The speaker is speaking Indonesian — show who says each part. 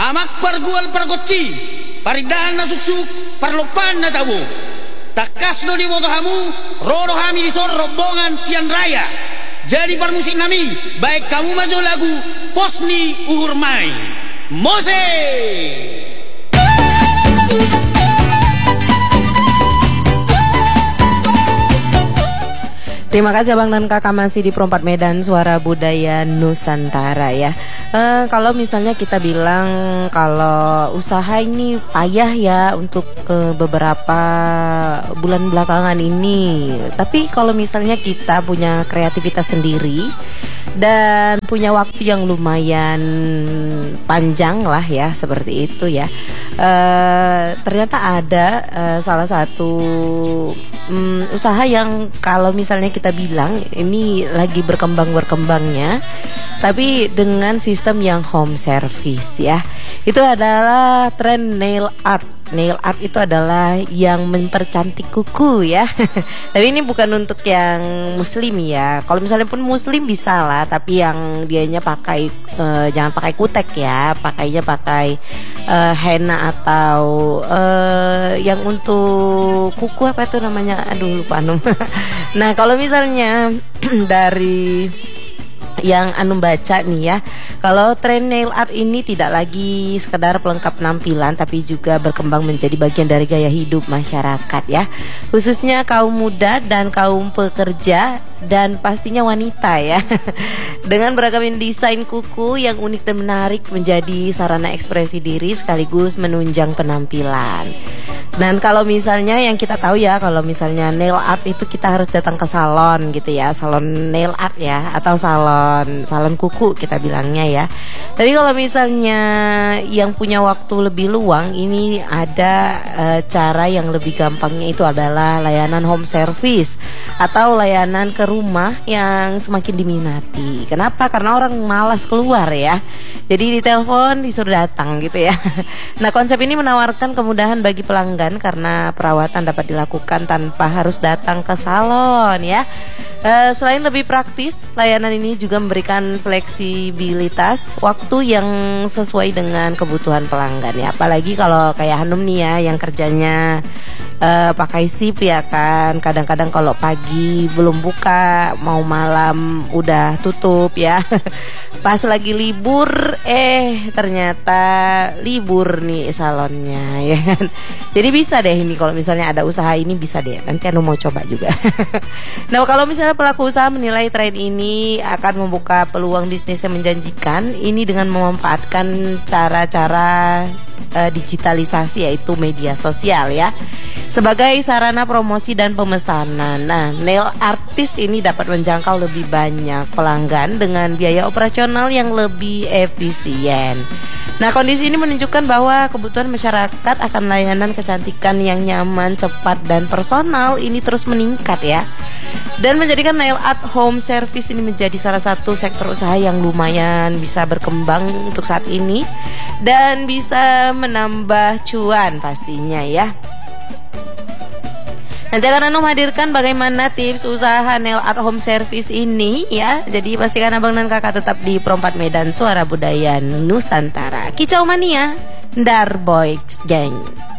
Speaker 1: Amak pargual pargoci, paridahan na suksuk, parlopan na tabo. Takas no di hamu, roro hami di sor rombongan sian raya. Jadi permusik nami, baik kamu maju lagu, posni uhurmai. Mose!
Speaker 2: Terima kasih Abang dan Kakak masih di Perempat Medan Suara Budaya Nusantara ya. Kalau misalnya kita bilang kalau usaha ini payah ya untuk beberapa bulan belakangan ini. Tapi kalau misalnya kita punya kreativitas sendiri dan punya waktu yang lumayan panjang lah ya, seperti itu ya. Ternyata ada salah satu usaha yang kalau misalnya kita bilang ini lagi berkembangnya, tapi dengan sistem yang home service ya. Itu adalah tren nail art. Nail art itu adalah yang mempercantik kuku ya. Tapi ini bukan untuk yang muslim ya. Kalau misalnya pun muslim bisa lah, tapi yang dianya pakai jangan pakai kutek ya. Pakainya pakai henna atau yang untuk kuku apa itu namanya? Aduh lupa anum. Nah kalau misalnya dari yang Anum baca nih ya, kalau tren nail art ini tidak lagi sekedar pelengkap penampilan, tapi juga berkembang menjadi bagian dari gaya hidup masyarakat ya, khususnya kaum muda dan kaum pekerja dan pastinya wanita ya. Dengan beragam desain kuku yang unik dan menarik menjadi sarana ekspresi diri sekaligus menunjang penampilan. Dan kalau misalnya yang kita tahu ya, kalau misalnya nail art itu kita harus datang ke salon gitu ya, salon nail art ya, atau salon kuku kita bilangnya ya. Tapi kalau misalnya yang punya waktu lebih luang, ini ada cara yang lebih gampangnya, itu adalah layanan home service atau layanan ke rumah yang semakin diminati. Kenapa? Karena orang malas keluar ya. Jadi ditelepon disuruh datang gitu ya. Nah konsep ini menawarkan kemudahan bagi pelanggan karena perawatan dapat dilakukan tanpa harus datang ke salon ya. Selain lebih praktis, layanan ini juga memberikan fleksibilitas waktu yang sesuai dengan kebutuhan pelanggan ya. Apalagi kalau kayak Hanum nih ya, yang kerjanya pakai sip ya kan. Kadang-kadang kalau pagi belum buka, mau malam udah tutup ya. Pas lagi libur, ternyata libur nih salonnya ya kan. Jadi bisa deh ini, kalau misalnya ada usaha ini bisa deh. Nanti Hanum mau coba juga. Nah kalau misalnya pelaku usaha menilai tren ini akan membuka peluang bisnis yang menjanjikan, ini dengan memanfaatkan cara-cara digitalisasi, yaitu media sosial ya, sebagai sarana promosi dan pemesanan. Nah, nail artist ini dapat menjangkau lebih banyak pelanggan dengan biaya operasional yang lebih efisien. Nah, kondisi ini menunjukkan bahwa kebutuhan masyarakat akan layanan kecantikan yang nyaman, cepat, dan personal ini terus meningkat ya. Dan menjadikan nail art home service ini menjadi salah satu sektor usaha yang lumayan bisa berkembang untuk saat ini dan bisa menambah cuan pastinya ya. Nanti akan Anum hadirkan bagaimana tips usaha nail art home service ini ya. Jadi pastikan Abang dan Kakak tetap di Perempat Medan Suara Budaya Nusantara. Kicau Mania, Darboy Gang.